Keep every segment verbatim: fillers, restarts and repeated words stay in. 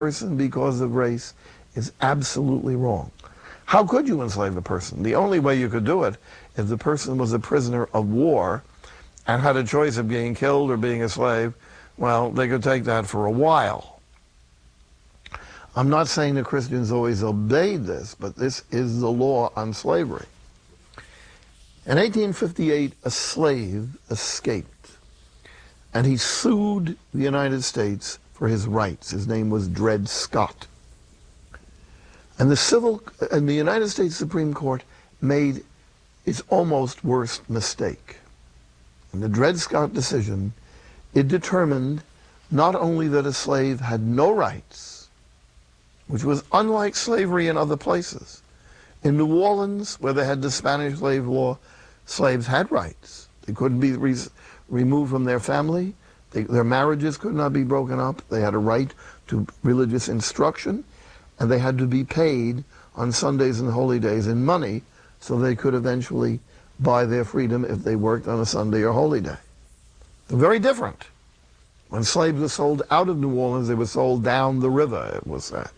person because of race is absolutely wrong. How could you enslave a person? The only way you could do it if the person was a prisoner of war and had a choice of being killed or being a slave. Well, they could take that for a while. I'm not saying the Christians always obeyed this, but this is the law on slavery. In eighteen fifty-eight, a slave escaped, and he sued the United States for his rights. His name was Dred Scott. And the civil, and the United States Supreme Court made its almost worst mistake. In the Dred Scott decision, it determined not only that a slave had no rights, which was unlike slavery in other places. In New Orleans, where they had the Spanish slave law, slaves had rights. They couldn't be re removed from their family. They, their marriages could not be broken up. They had a right to religious instruction, and they had to be paid on Sundays and holy days in money so they could eventually buy their freedom if they worked on a Sunday or holy day. They're very different. When slaves were sold out of New Orleans, they were sold down the river, it was said.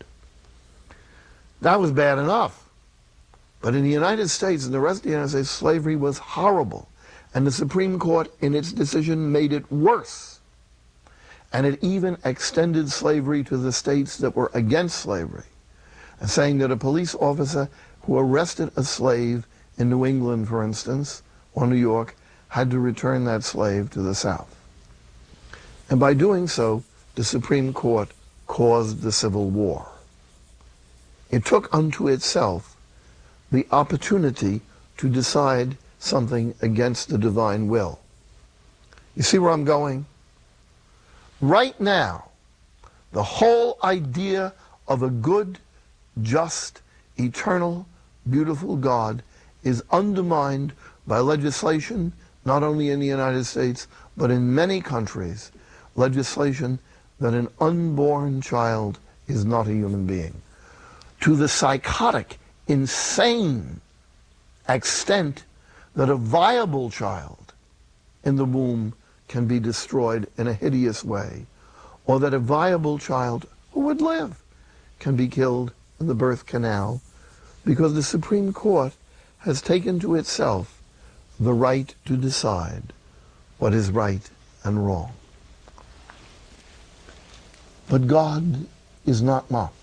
That was bad enough. But in the United States and the rest of the United States, slavery was horrible. And the Supreme Court, in its decision, made it worse. And it even extended slavery to the states that were against slavery, and saying that a police officer who arrested a slave in New England, for instance, or New York, had to return that slave to the South. And by doing so, the Supreme Court caused the Civil War. It took unto itself the opportunity to decide something against the divine will. You see where I'm going? Right now, the whole idea of a good, just, eternal, beautiful God is undermined by legislation, not only in the United States, but in many countries, legislation that an unborn child is not a human being. To the psychotic, insane extent that a viable child in the womb can be destroyed in a hideous way, or that a viable child who would live can be killed in the birth canal, because the Supreme Court has taken to itself the right to decide what is right and wrong. But God is not mocked.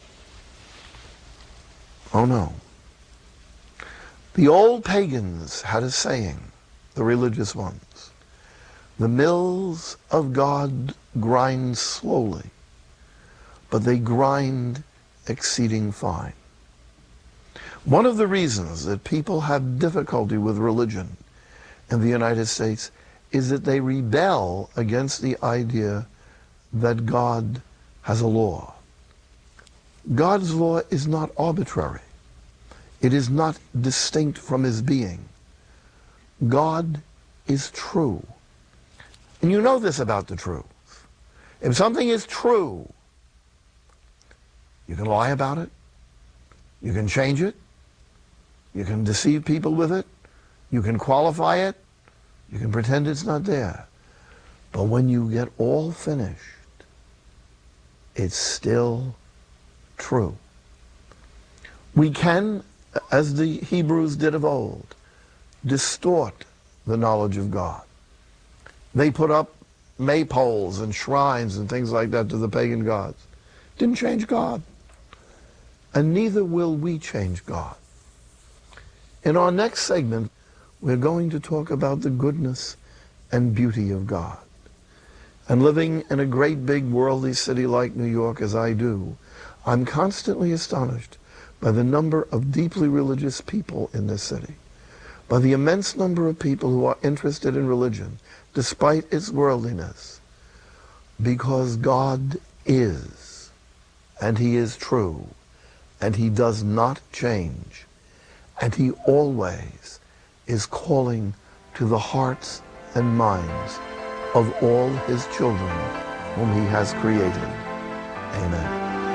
Oh no. The old pagans had a saying, the religious ones: the mills of God grind slowly, but they grind exceeding fine. One of the reasons that people have difficulty with religion in the United States is that they rebel against the idea that God has a law. God's law is not arbitrary. It is not distinct from his being. God is true. And you know this about the truth. If something is true, you can lie about it, you can change it, you can deceive people with it, you can qualify it, you can pretend it's not there. But when you get all finished, it's still true. We can, as the Hebrews did of old, distort the knowledge of God. They put up maypoles and shrines and things like that to the pagan gods. Didn't change God. And neither will we change God. In our next segment, we're going to talk about the goodness and beauty of God. And living in a great big worldly city like New York as I do, I'm constantly astonished by the number of deeply religious people in this city, by the immense number of people who are interested in religion, despite its worldliness, because God is, and he is true, and he does not change, and he always is calling to the hearts and minds of all his children whom he has created. Amen.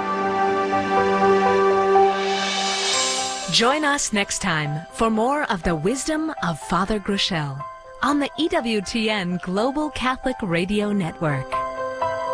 Join us next time for more of the wisdom of Father Groeschel on the E W T N Global Catholic Radio Network.